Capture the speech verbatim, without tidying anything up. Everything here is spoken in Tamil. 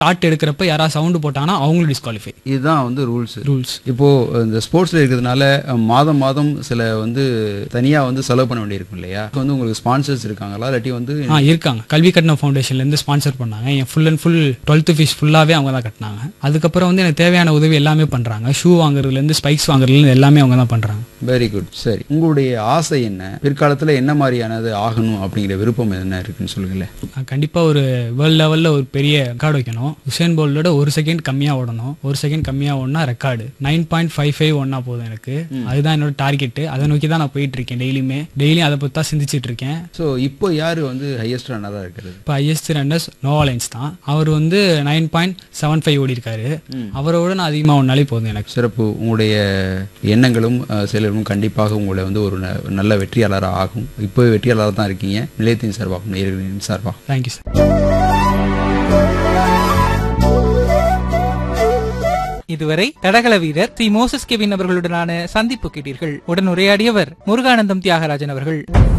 ஷாட் எடுக்கிறப்ப யாராவது சவுண்டு போட்டாங்கன்னா அவங்களும் டிஸ்குவாலிஃபை. இதுதான் வந்து ரூல்ஸ் ரூல்ஸ் இப்போ இந்த ஸ்போர்ட்ஸ்ல இருக்கிறதுனால மாதம் மாதம் சில வந்து தனியா வந்து செலவு பண்ண வேண்டியிருக்கும் இல்லையா? வந்து உங்களுக்கு ஸ்பான்சர்ஸ் இருக்காங்களா இல்லாட்டி வந்து? ஆ இருக்காங்க. கல்வி கட்டண ஃபவுண்டேஷன்ல இருந்து ஸ்பான்சர் பண்ணாங்க. என் full and full twelfth fees ஃபுல்லாவே அவங்க தான் கட்டினாங்க. அதுக்கப்புறம் வந்து எனக்கு தேவையான உதவி எல்லாமே பண்றாங்க. ஷூ வாங்குறதுல இருந்து ஸ்பைக்ஸ் வாங்குறதுல இருந்து எல்லாமே அவங்க தான் பண்றாங்க. Very good. சரி, உங்களுடைய ஆசை என்ன? பிற்காலத்துல என்ன மாதிரியானது ஆகணும் அப்படிங்கிற விருப்பம் என்ன இருக்குன்னு சொல்லுங்களேன். கண்டிப்பா ஒரு வேர்ல்ட் லெவல்ல ஒரு பெரிய ரெக்கார்டு வைக்கணும். உசேன் போல்ட்டோட ஒரு செகண்ட் கம்மியா ஓடணும். ஒரு செகண்ட் கம்மியா ஓடனா record nine point five five ஒன்னா போதும் எனக்கு. அதுதான் என்னோட டார்கெட். அதை நோக்கி தான் நான் போயிட்டு இருக்கேன். டெய்லியுமே டெய்லியும் அதை பத்தி தான் சிந்திச்சிட்டு இருக்கேன். ஸோ இப்போ யாரு வந்து ஹையஸ்ட் ரன்னரா இருக்கிறது? இப்போ ஹையஸ்ட் ரன்னர்ஸ் நோவா லைன்ஸ் தான். அவர் வந்து நைன் பாயிண்ட் செவன் ஃபைவ் ஓடி இருக்காரு. அவரோட நான் அதிகமா ஒன்னாலே போதும் எனக்கு. சிறப்பு. உங்களுடைய எண்ணங்களும் செயல்களும் கண்டிப்பாக உங்களை வந்து ஒரு நல்ல வெற்றியாளராக ஆகும். இப்போ வெற்றியாளராக தான் இருக்கீங்க. நிலையத்தின் சார்பாகும் நேயர்களின் சார்பாகும் தேங்க்யூ சார். இதுவரை தடகள வீரர் சி மோசஸ் கெவின் அவர்களுடனான சந்திப்பு கேட்டீர்கள். உடன் உரையாடியவர் முருகானந்தம் தியாகராஜன் அவர்கள்.